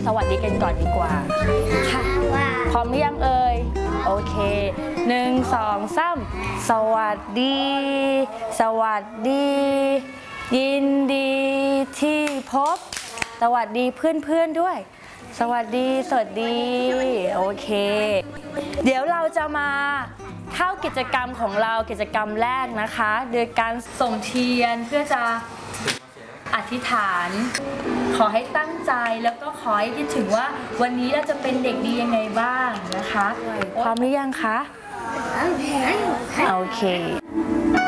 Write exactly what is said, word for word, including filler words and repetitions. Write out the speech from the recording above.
สวัสดีกันก่อนดีกว่าค่ะพร้อมหรือยังเอ่ยโอเคหนึ่งสองสามสวัสดี สวัสดี ยินดีที่พบสวัสดีเพื่อนๆด้วยสวัสดีสวัสดีโอเคเดี๋ยวเราจะมาเข้ากิจกรรมของเรากิจกรรมแรกนะคะโดยการส่งเทียนเพื่อจะอธิษฐานขอให้ตั้งใจแล้วก็ขอให้คิดถึงว่าวันนี้เราจะเป็นเด็กดียังไงบ้างนะคะพร้อมหรือยังคะโอเค